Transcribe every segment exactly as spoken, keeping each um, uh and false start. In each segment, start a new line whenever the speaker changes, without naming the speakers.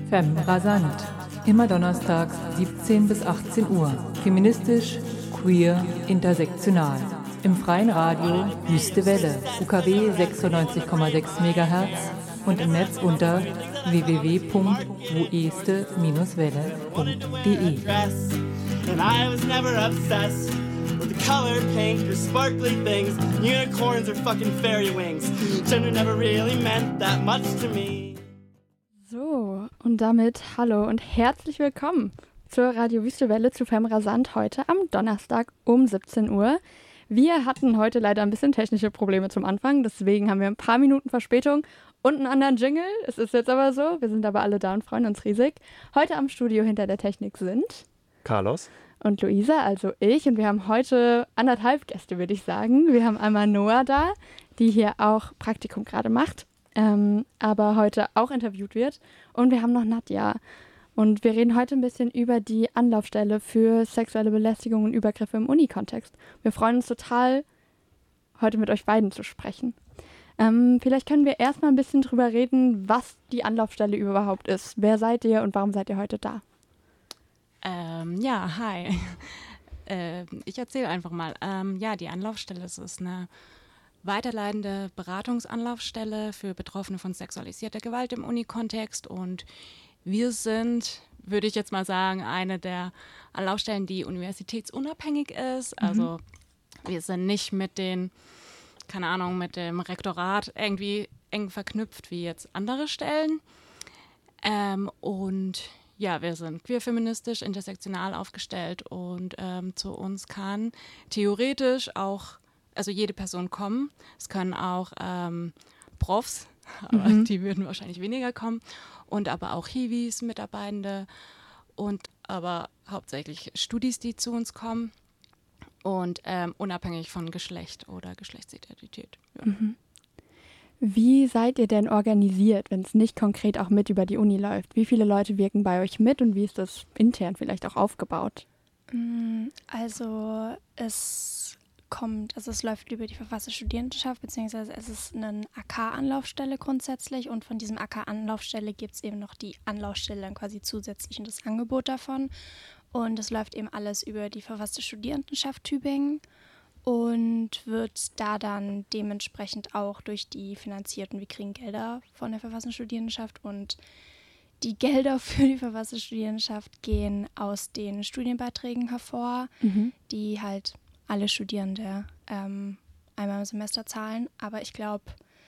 Femme rasant. Immer donnerstags siebzehn bis achtzehn Uhr. Feministisch, queer, intersektional. Im freien Radio Wüste Welle, U K W sechsundneunzig Komma sechs Megahertz und im Netz unter w w w punkt wueste Welle punkt de.
And I was never obsessed with the color pink or sparkly things, unicorns or fucking fairy wings. Gender never really meant that much to me.
So, und damit hallo und herzlich willkommen zur Radio Wüste Welle zu Femme rasant heute am Donnerstag um siebzehn Uhr. Wir hatten heute leider ein bisschen technische Probleme zum Anfang, deswegen haben wir ein paar Minuten Verspätung und einen anderen Jingle. Es ist jetzt aber so, wir sind aber alle da und freuen uns riesig. Heute am Studio hinter der Technik sind
Carlos
und Luisa, also ich. Und wir haben heute anderthalb Gäste, würde ich sagen. Wir haben einmal Noah da, die hier auch Praktikum gerade macht, ähm, aber heute auch interviewt wird. Und wir haben noch Nadja. Und wir reden heute ein bisschen über die Anlaufstelle für sexuelle Belästigung und Übergriffe im Uni-Kontext. Wir freuen uns total, heute mit euch beiden zu sprechen. Ähm, vielleicht können wir erstmal ein bisschen drüber reden, was die Anlaufstelle überhaupt ist. Wer seid ihr und warum seid ihr heute da?
Ähm, ja, hi. äh, ich erzähle einfach mal. Ähm, ja, die Anlaufstelle, es ist eine weiterleitende Beratungsanlaufstelle für Betroffene von sexualisierter Gewalt im Uni-Kontext. Und wir sind, würde ich jetzt mal sagen, eine der Anlaufstellen, die universitätsunabhängig ist. Mhm. Also wir sind nicht mit den, keine Ahnung, mit dem Rektorat irgendwie eng verknüpft wie jetzt andere Stellen. Ähm, und Ja, wir sind queer-feministisch, intersektional aufgestellt und ähm, zu uns kann theoretisch auch, also jede Person kommen. Es können auch ähm, Profs, aber mhm. die würden wahrscheinlich weniger kommen, und aber auch Hiwis, Mitarbeitende und aber hauptsächlich Studis, die zu uns kommen und ähm, unabhängig von Geschlecht oder Geschlechtsidentität. Ja.
Mhm. Wie seid ihr denn organisiert, wenn es nicht konkret auch mit über die Uni läuft? Wie viele Leute wirken bei euch mit und wie ist das intern vielleicht auch aufgebaut?
Also es kommt, also es läuft über die verfasste Studierendenschaft, beziehungsweise es ist eine A K-Anlaufstelle grundsätzlich, und von diesem A K-Anlaufstelle gibt es eben noch die Anlaufstelle dann quasi zusätzlich und das Angebot davon. Und es läuft eben alles über die verfasste Studierendenschaft Tübingen. Und wird da dann dementsprechend auch durch die finanzierten, wir kriegen Gelder von der verfassten Studierendenschaft, und die Gelder für die verfasste Studierendenschaft gehen aus den Studienbeiträgen hervor, mhm. die halt alle Studierende ähm, einmal im Semester zahlen. Aber ich glaube,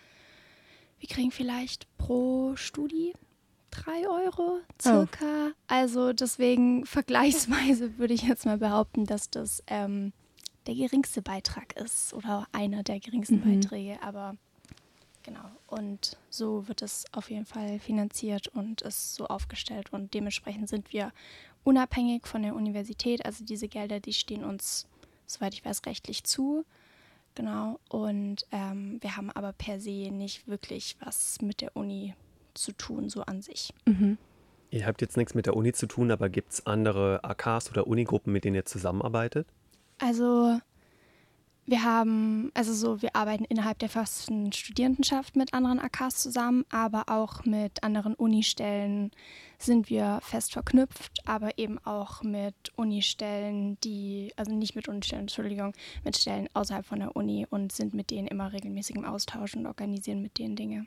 wir kriegen vielleicht pro Studi drei Euro circa. Oh. Also deswegen vergleichsweise würde ich jetzt mal behaupten, dass das ähm, der geringste Beitrag ist oder einer der geringsten mhm. Beiträge, aber genau. Und so wird es auf jeden Fall finanziert und ist so aufgestellt, und dementsprechend sind wir unabhängig von der Universität. Also diese Gelder, die stehen uns, soweit ich weiß, rechtlich zu. Genau. Und ähm, wir haben aber per se nicht wirklich was mit der Uni zu tun, so an sich.
Mhm.
Ihr habt jetzt nichts mit der Uni zu tun, aber gibt es andere A Ks oder Unigruppen, mit denen ihr zusammenarbeitet?
Also wir haben, also so, wir arbeiten innerhalb der verfassten Studierendenschaft mit anderen A Ks zusammen, aber auch mit anderen Unistellen sind wir fest verknüpft, aber eben auch mit Unistellen, die, also nicht mit Unistellen, Entschuldigung, mit Stellen außerhalb von der Uni, und sind mit denen immer regelmäßig im Austausch und organisieren mit denen Dinge.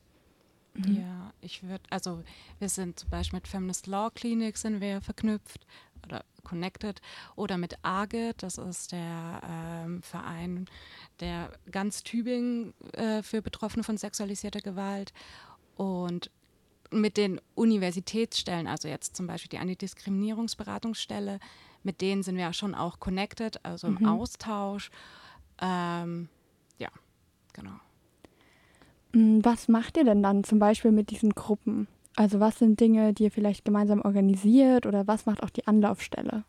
Mhm. Ja, ich würde, also wir sind zum Beispiel mit Feminist Law Clinic sind wir verknüpft oder connected, oder mit A G E T, das ist der ähm, Verein, der ganz Tübingen äh, für Betroffene von sexualisierter Gewalt, und mit den Universitätsstellen, also jetzt zum Beispiel die Antidiskriminierungsberatungsstelle, mit denen sind wir schon auch connected, also im mhm. Austausch. Ähm, ja, genau.
Was macht ihr denn dann zum Beispiel mit diesen Gruppen? Also was sind Dinge, die ihr vielleicht gemeinsam organisiert, oder was macht auch die Anlaufstelle?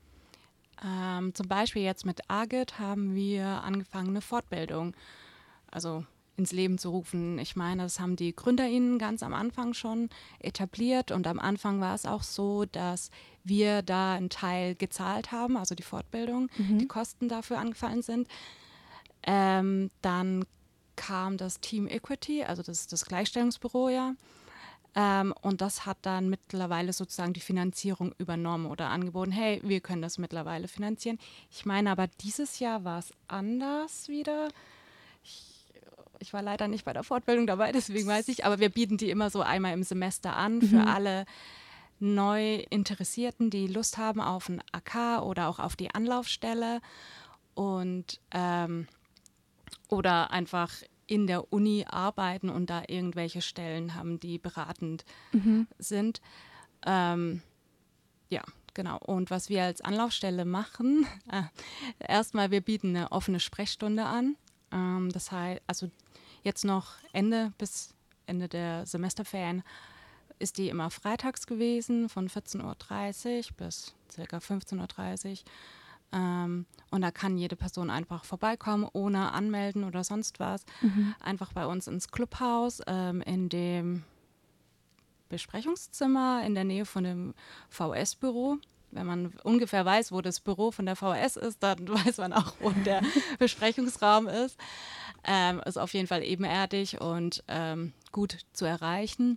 Ähm, zum Beispiel jetzt mit A G E T haben wir angefangen, eine Fortbildung also ins Leben zu rufen. Ich meine, das haben die GründerInnen ganz am Anfang schon etabliert, und am Anfang war es auch so, dass wir da einen Teil gezahlt haben, also die Fortbildung, mhm. die Kosten dafür angefallen sind. Ähm, dann kam das Team Equity, also das, das Gleichstellungsbüro, ja. Ähm, und das hat dann mittlerweile sozusagen die Finanzierung übernommen oder angeboten, hey, wir können das mittlerweile finanzieren. Ich meine aber, dieses Jahr war es anders wieder. Ich, ich war leider nicht bei der Fortbildung dabei, deswegen weiß ich, aber wir bieten die immer so einmal im Semester an für
Mhm.
alle neu Interessierten, die Lust haben auf ein A K oder auch auf die Anlaufstelle und ähm, oder einfach in der Uni arbeiten und da irgendwelche Stellen haben, die beratend
Mhm.
sind. Ähm, ja, genau. Und was wir als Anlaufstelle machen, äh, erstmal, wir bieten eine offene Sprechstunde an. Ähm, das heißt, also jetzt noch Ende bis Ende der Semesterferien ist die immer freitags gewesen, von vierzehn Uhr dreißig bis ca. fünfzehn Uhr dreißig. Ähm, und da kann jede Person einfach vorbeikommen, ohne anmelden oder sonst was.
Mhm.
Einfach bei uns ins Clubhaus, ähm, in dem Besprechungszimmer in der Nähe von dem V S-Büro. Wenn man ungefähr weiß, wo das Büro von der V S ist, dann weiß man auch, wo der Besprechungsraum ist. Ähm, ist auf jeden Fall ebenerdig und ähm, gut zu erreichen.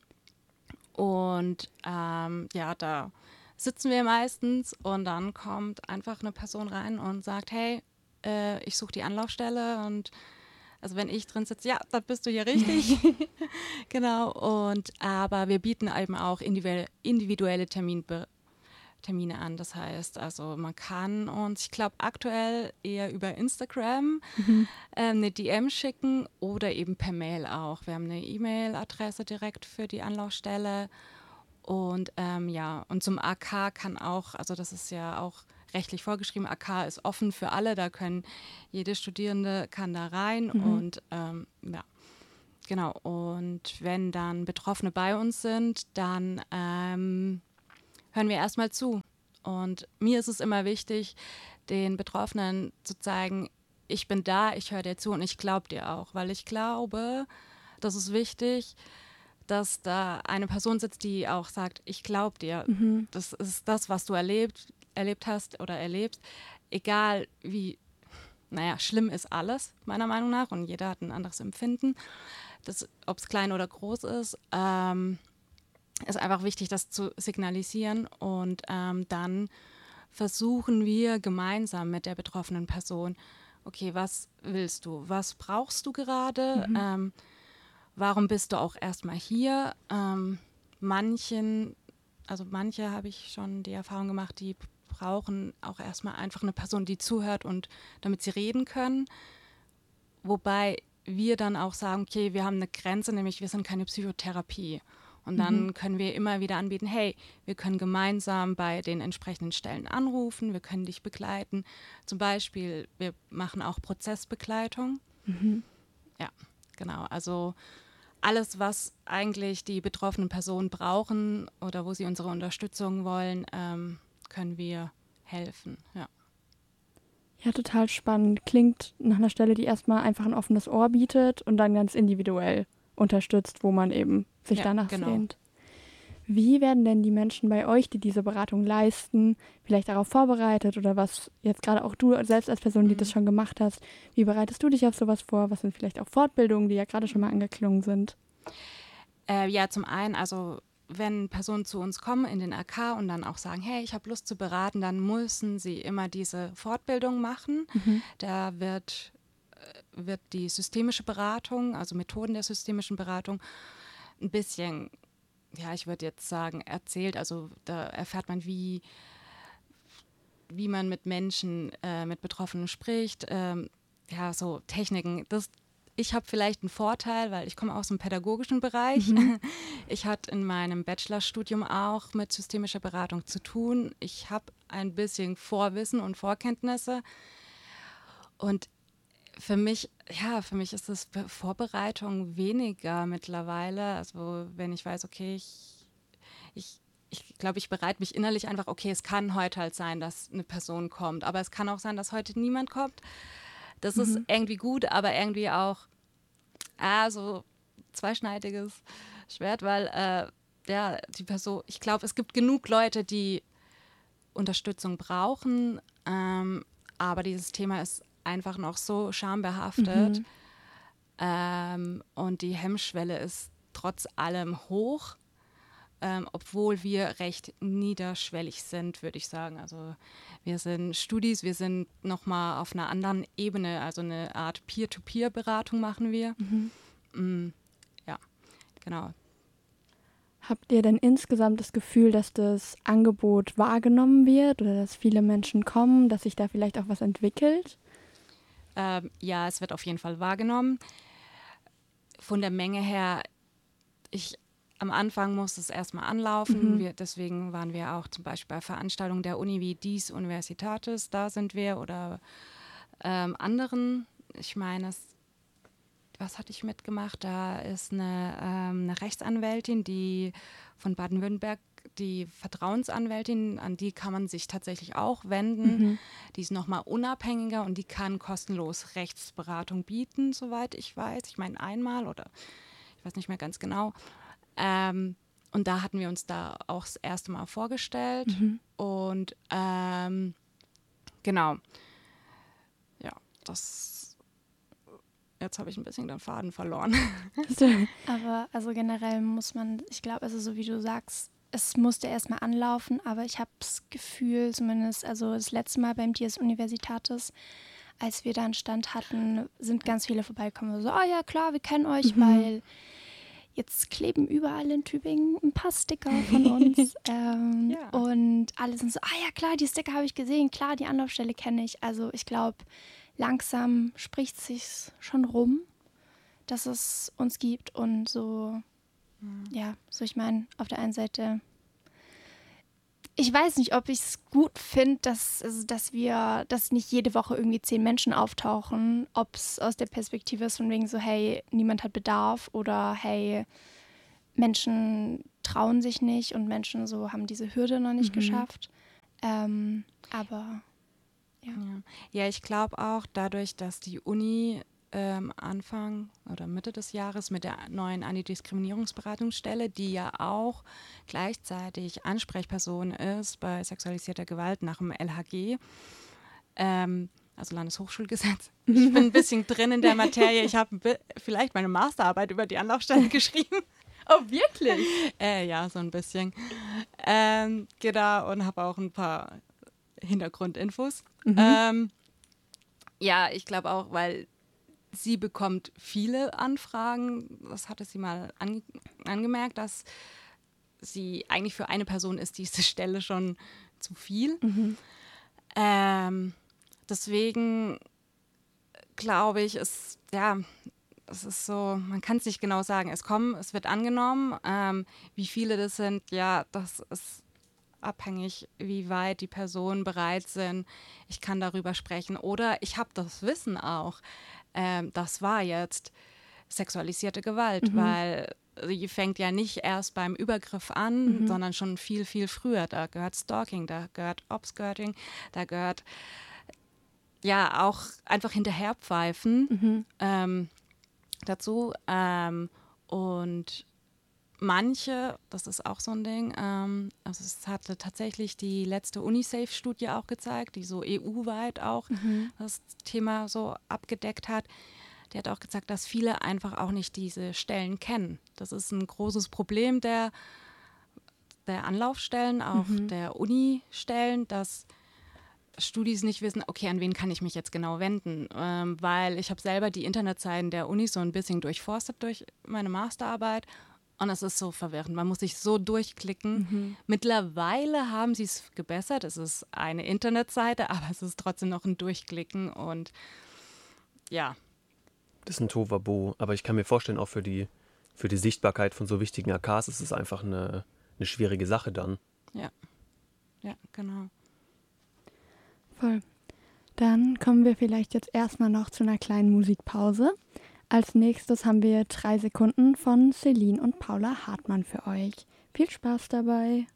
Und ähm, ja, da sitzen wir meistens und dann kommt einfach eine Person rein und sagt, hey, äh, ich suche die Anlaufstelle und also wenn ich drin sitze, ja, dann bist du hier richtig. Genau, und aber wir bieten eben auch individuelle, individuelle Terminbe Termine an. Das heißt, also man kann uns, ich glaube aktuell eher über Instagram
Mhm.
ähm, eine D M schicken oder eben per Mail auch. Wir haben eine E-Mail-Adresse direkt für die Anlaufstelle. Und ähm, ja, und zum A K kann auch, also das ist ja auch rechtlich vorgeschrieben, A K ist offen für alle, da können jede Studierende kann da rein
Mhm.
und ähm, ja, genau. Und wenn dann Betroffene bei uns sind, dann ähm, hören wir erstmal zu. Und mir ist es immer wichtig, den Betroffenen zu zeigen, ich bin da, ich höre dir zu und ich glaube dir auch, weil ich glaube, das ist wichtig, dass da eine Person sitzt, die auch sagt, ich glaube dir,
Mhm.
das ist das, was du erlebt, erlebt hast oder erlebst, egal wie, naja, schlimm ist alles, meiner Meinung nach, und jeder hat ein anderes Empfinden, ob es klein oder groß ist, ähm, ist einfach wichtig, das zu signalisieren und ähm, dann versuchen wir gemeinsam mit der betroffenen Person, okay, was willst du, was brauchst du gerade,
Mhm.
ähm, warum bist du auch erstmal hier? Ähm, manchen, also manche habe ich schon die Erfahrung gemacht, die brauchen auch erstmal einfach eine Person, die zuhört und damit sie reden können. Wobei wir dann auch sagen, okay, wir haben eine Grenze, nämlich wir sind keine Psychotherapie. Und dann
Mhm.
können wir immer wieder anbieten, hey, wir können gemeinsam bei den entsprechenden Stellen anrufen, wir können dich begleiten. Zum Beispiel, wir machen auch Prozessbegleitung.
Mhm.
Ja, genau. Also alles, was eigentlich die betroffenen Personen brauchen oder wo sie unsere Unterstützung wollen, ähm, können wir helfen. Ja.
Ja, total spannend. Klingt nach einer Stelle, die erstmal einfach ein offenes Ohr bietet und dann ganz individuell unterstützt, wo man eben sich
Ja,
danach
genau.
sehnt. Wie werden denn die Menschen bei euch, die diese Beratung leisten, vielleicht darauf vorbereitet oder was jetzt gerade auch du selbst als Person, die
Mhm.
das schon gemacht hast, wie bereitest du dich auf sowas vor? Was sind vielleicht auch Fortbildungen, die ja gerade schon mal angeklungen sind?
Äh, ja, zum einen, also wenn Personen zu uns kommen in den A K und dann auch sagen, hey, ich habe Lust zu beraten, dann müssen sie immer diese Fortbildung machen.
Mhm.
Da wird, äh, wird die systemische Beratung, also Methoden der systemischen Beratung, ein bisschen, ja, ich würde jetzt sagen, erzählt. Also da erfährt man, wie, wie man mit Menschen, äh, mit Betroffenen spricht. Ähm, ja, so Techniken. Das, ich habe vielleicht einen Vorteil, weil ich komme aus dem pädagogischen Bereich.
Mhm.
Ich hatte in meinem Bachelorstudium auch mit systemischer Beratung zu tun. Ich habe ein bisschen Vorwissen und Vorkenntnisse. Und für mich, ja, für mich ist es Vorbereitung weniger mittlerweile. Also wenn ich weiß, okay, ich, ich, ich glaube, ich bereite mich innerlich einfach, okay, es kann heute halt sein, dass eine Person kommt, aber es kann auch sein, dass heute niemand kommt. Das
Mhm.
ist irgendwie gut, aber irgendwie auch ah, so zweischneidiges Schwert, weil äh, ja, die Person, ich glaube, es gibt genug Leute, die Unterstützung brauchen, ähm, aber dieses Thema ist einfach noch so schambehaftet
Mhm.
ähm, und die Hemmschwelle ist trotz allem hoch. ähm, obwohl wir recht niederschwellig sind, würde ich sagen. Also wir sind Studis, wir sind nochmal auf einer anderen Ebene, also eine Art Peer-to-Peer-Beratung machen wir.
Mhm.
Mm, ja, genau.
Habt ihr denn insgesamt das Gefühl, dass das Angebot wahrgenommen wird oder dass viele Menschen kommen, dass sich da vielleicht auch was entwickelt?
Ähm, ja, es wird auf jeden Fall wahrgenommen. Von der Menge her, ich am Anfang musste es erstmal anlaufen.
Mhm.
Wir, deswegen waren wir auch zum Beispiel bei Veranstaltungen der Uni wie Dies Universitatis, da sind wir, oder ähm, anderen. Ich meine, es was hatte ich mitgemacht? Da ist eine, ähm, eine Rechtsanwältin, die von Baden-Württemberg, die Vertrauensanwältin, an die kann man sich tatsächlich auch wenden.
Mhm.
Die ist nochmal unabhängiger und die kann kostenlos Rechtsberatung bieten, soweit ich weiß. Ich meine einmal oder ich weiß nicht mehr ganz genau. Ähm, und da hatten wir uns da auch das erste Mal vorgestellt.
Mhm.
Und ähm, genau, ja, das Jetzt habe ich ein bisschen den Faden verloren.
Aber also generell muss man, ich glaube, also so wie du sagst, es musste erstmal anlaufen, aber ich habe das Gefühl, zumindest, also das letzte Mal beim Dies Universitatis, als wir da einen Stand hatten, sind ganz viele vorbeigekommen. So, ah ja, klar, wir kennen euch,
Mhm.
weil jetzt kleben überall in Tübingen ein paar Sticker von uns. ähm,
Ja.
Und alle sind so, ah ja, klar, die Sticker habe ich gesehen, klar, die Anlaufstelle kenne ich. Also ich glaube, langsam spricht sich schon rum, dass es uns gibt und so, mhm. ja, so ich meine, auf der einen Seite, ich weiß nicht, ob ich es gut finde, dass, also, dass wir, dass nicht jede Woche irgendwie zehn Menschen auftauchen, ob es aus der Perspektive ist von wegen so, hey, niemand hat Bedarf oder hey, Menschen trauen sich nicht und Menschen so haben diese Hürde noch nicht
Mhm.
geschafft. Ähm, aber
Ja, ja ich glaube auch dadurch, dass die Uni ähm, Anfang oder Mitte des Jahres mit der neuen Antidiskriminierungsberatungsstelle, die ja auch gleichzeitig Ansprechperson ist bei sexualisierter Gewalt nach dem L H G, ähm, also Landeshochschulgesetz. Ich bin ein bisschen drin in der Materie. Ich habe bi- vielleicht meine Masterarbeit über die Anlaufstelle geschrieben.
Oh, wirklich?
Äh, ja, so ein bisschen. Ähm, genau, und habe auch ein paar Hintergrundinfos.
Mhm.
Ähm, ja, ich glaube auch, weil sie bekommt viele Anfragen. Das hatte sie mal ange- angemerkt, dass sie eigentlich für eine Person ist diese Stelle schon zu viel.
Mhm.
Ähm, deswegen glaube ich, ist ja, es ist so, man kann es nicht genau sagen. Es kommen, es wird angenommen. Ähm, wie viele das sind, ja, das ist abhängig, wie weit die Personen bereit sind. Ich kann darüber sprechen. Oder ich habe das Wissen auch. Ähm, das war jetzt sexualisierte Gewalt,
Mhm.
weil die fängt ja nicht erst beim Übergriff an,
Mhm.
sondern schon viel, viel früher. Da gehört Stalking, da gehört Obskirting, da gehört ja auch einfach hinterherpfeifen
Mhm.
ähm, dazu. Ähm, und manche, das ist auch so ein Ding, ähm, also es hatte tatsächlich die letzte UNICEF-Studie auch gezeigt, die so E U-weit auch
Mhm.
das Thema so abgedeckt hat. Die hat auch gesagt, dass viele einfach auch nicht diese Stellen kennen. Das ist ein großes Problem der, der Anlaufstellen, auch
Mhm.
der Uni-Stellen, dass Studis nicht wissen, okay, an wen kann ich mich jetzt genau wenden, ähm, weil ich habe selber die Internetseiten der Uni so ein bisschen durchforstet durch meine Masterarbeit und es ist so verwirrend. Man muss sich so durchklicken.
Mhm.
Mittlerweile haben sie es gebessert. Es ist eine Internetseite, aber es ist trotzdem noch ein Durchklicken und ja.
Das ist ein Tohuwabohu, aber ich kann mir vorstellen, auch für die, für die Sichtbarkeit von so wichtigen A Ks ist es einfach eine, eine schwierige Sache dann.
Ja, ja, genau.
Voll. Dann kommen wir vielleicht jetzt erstmal noch zu einer kleinen Musikpause. Als nächstes haben wir drei Sekunden von Celine und Paula Hartmann für euch. Viel Spaß dabei.